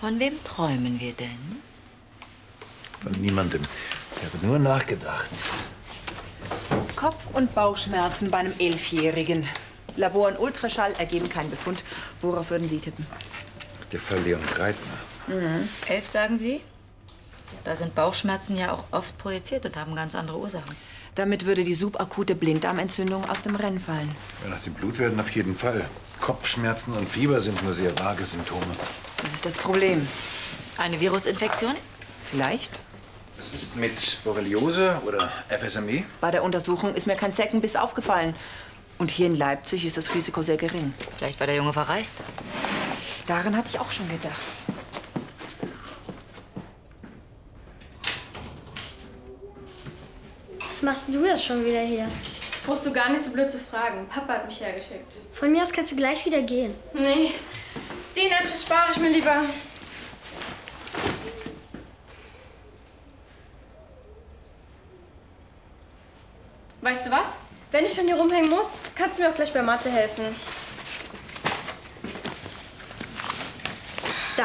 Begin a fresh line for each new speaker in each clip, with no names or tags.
Von wem träumen wir denn?
Von niemandem. Ich habe nur nachgedacht.
Kopf- und Bauchschmerzen bei einem 11-Jährigen. Labor und Ultraschall ergeben keinen Befund. Worauf würden Sie tippen?
Der Fall Leon Breitner.
11, sagen Sie? Da sind Bauchschmerzen ja auch oft projiziert und haben ganz andere Ursachen.
Damit würde die subakute Blinddarmentzündung aus dem Rennen fallen.
Ja, nach dem Blutwerten auf jeden Fall. Kopfschmerzen und Fieber sind nur sehr vage Symptome.
Das ist das Problem.
Eine Virusinfektion?
Vielleicht.
Was ist mit Borreliose oder FSME?
Bei der Untersuchung ist mir kein Zeckenbiss aufgefallen. Und hier in Leipzig ist das Risiko sehr gering.
Vielleicht war der Junge verreist.
Daran hatte ich auch schon gedacht.
Was machst du jetzt schon wieder hier?
Das brauchst du gar nicht so blöd zu fragen. Papa hat mich hergeschickt.
Von mir aus kannst du gleich wieder gehen.
Nee, den Anschluss spare ich mir lieber. Weißt du was? Wenn ich schon hier rumhängen muss, kannst du mir auch gleich bei Mathe helfen.
Da.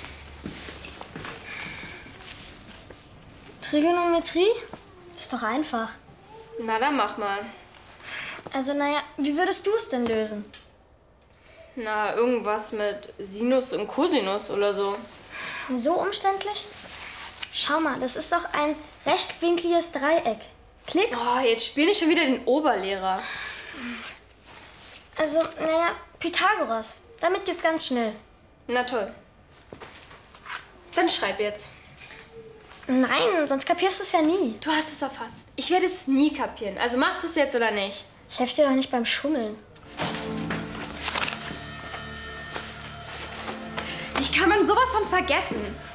Trigonometrie? Das ist doch einfach.
Na, dann mach mal.
Also, naja, wie würdest du es denn lösen?
Na, irgendwas mit Sinus und Cosinus oder so.
So umständlich? Schau mal, das ist doch ein rechtwinkliges Dreieck. Klick.
Oh, jetzt spiel ich schon wieder den Oberlehrer.
Also, naja, Pythagoras. Damit geht's ganz schnell.
Na toll. Dann schreib jetzt.
Nein, sonst kapierst du es ja nie.
Du hast es erfasst. Ich werde es nie kapieren. Also machst du es jetzt oder nicht?
Ich helfe dir doch nicht beim Schummeln.
Wie kann man sowas von vergessen?